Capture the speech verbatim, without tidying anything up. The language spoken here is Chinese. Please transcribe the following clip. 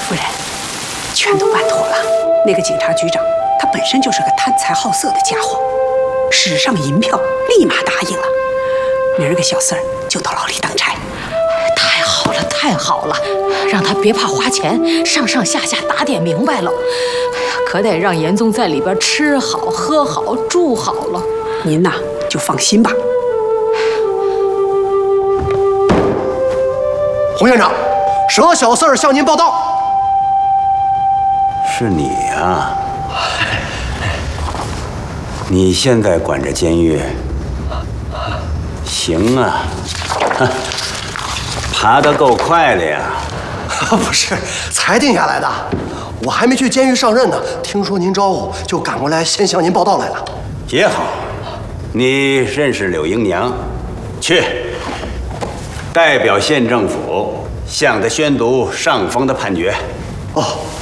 夫人，全都办妥了。那个警察局长，他本身就是个贪财好色的家伙，使上银票，立马答应了。明儿个小四儿就到牢里当差。 太好了，太好了，让他别怕花钱，上上下下打点明白了。可得让严嵩在里边吃好、喝好、住好了。 您呐，就放心吧。 洪院长，佘小四儿向您报到。 是你呀？你现在管着监狱？行啊，爬得够快的呀。 不是，才定下来的。我还没去监狱上任呢，听说您招呼，就赶过来先向您报到来了。 也好，你认识柳英娘，去代表县政府向她宣读上峰的判决。 哦。